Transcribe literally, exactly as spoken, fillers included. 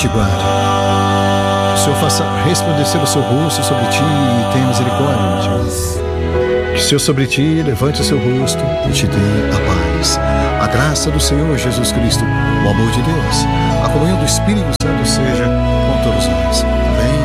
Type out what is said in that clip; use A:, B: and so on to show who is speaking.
A: te guarde. O Senhor faça resplandecer o seu rosto sobre ti e tenha misericórdia de ti. Que o Senhor sobre ti levante o seu rosto e te dê a paz. A graça do Senhor Jesus Cristo, o amor de Deus, a comunhão do Espírito Santo seja com todos nós.